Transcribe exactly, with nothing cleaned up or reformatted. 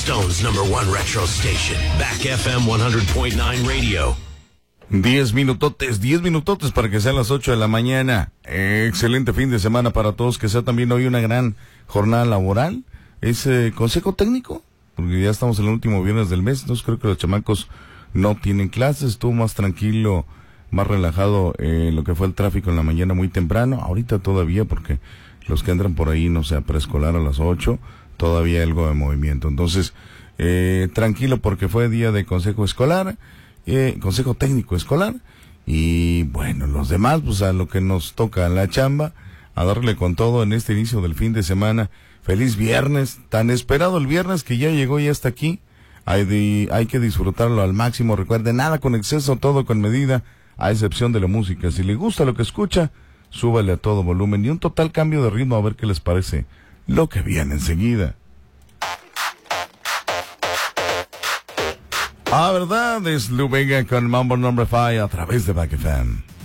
Stone's number one retro station, Back F M one hundred point nine Radio. Diez minutotes, diez minutotes para que sean las ocho de la mañana. Eh, excelente fin de semana para todos, que sea también hoy una gran jornada laboral. Es eh, consejo técnico, porque ya estamos en el último viernes del mes, entonces creo que los chamacos no tienen clases. Estuvo más tranquilo, más relajado eh, lo que fue el tráfico en la mañana muy temprano. Ahorita todavía, porque los que entran por ahí, no sé, a preescolar a las ocho, todavía hay algo de movimiento. Entonces, eh, tranquilo porque fue día de consejo escolar. Eh, consejo técnico escolar, y bueno, los demás, pues a lo que nos toca la chamba, a darle con todo en este inicio del fin de semana. Feliz viernes, tan esperado el viernes que ya llegó y hasta aquí. Hay, de, hay que disfrutarlo al máximo. Recuerde, nada con exceso, todo con medida, a excepción de la música. Si le gusta lo que escucha, súbale a todo volumen y un total cambio de ritmo, a ver qué les parece lo que viene enseguida. Ah, verdad, es Lou Vega con Mambo Number five a través de Back F M.